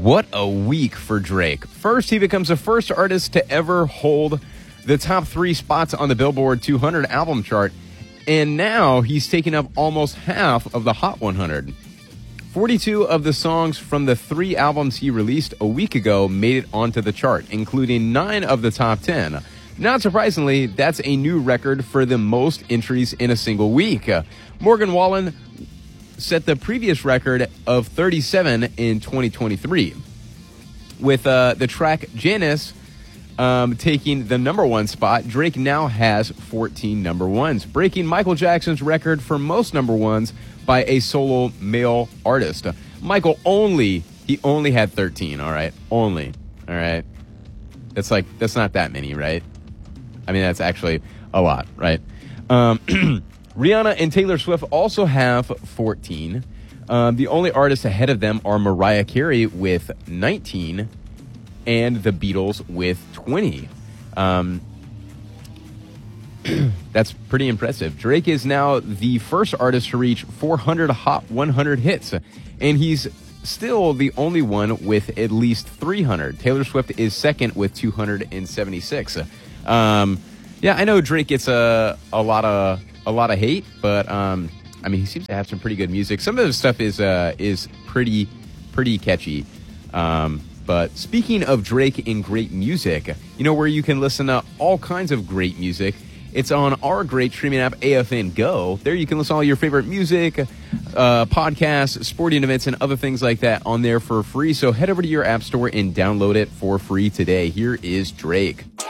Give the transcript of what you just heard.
What a week for Drake. First, he becomes the first artist to ever hold the top 3 spots on the Billboard 200 album chart, and now he's taken up almost half of the Hot 100. 42 of the songs from the 3 albums he released a week ago made it onto the chart, including 9 of the top 10. Not surprisingly, that's a new record for the most entries in a single week. Morgan Wallen set the previous record of 37 in 2023. With the track Janice taking the number 1 spot, Drake now has 14 number 1s, breaking Michael Jackson's record for most number 1s by a solo male artist. Michael only had 13, all right? Only, all right? That's not that many, right? I mean, that's actually a lot, right? Rihanna and Taylor Swift also have 14. The only artists ahead of them are Mariah Carey with 19 and the Beatles with 20. That's pretty impressive. Drake is now the first artist to reach 400 Hot 100 hits, and he's still the only one with at least 300. Taylor Swift is second with 276. Yeah, I know Drake gets a lot of hate, but I mean, he seems to have some pretty good music. Some of the stuff is pretty catchy. But speaking of Drake and great music, you know where you can listen to all kinds of great music? It's on our great streaming app, AFN Go. There you can listen to all your favorite music, podcasts, sporting events, and other things like that on there for free. So head over to your app store and download it for free today. Here is Drake.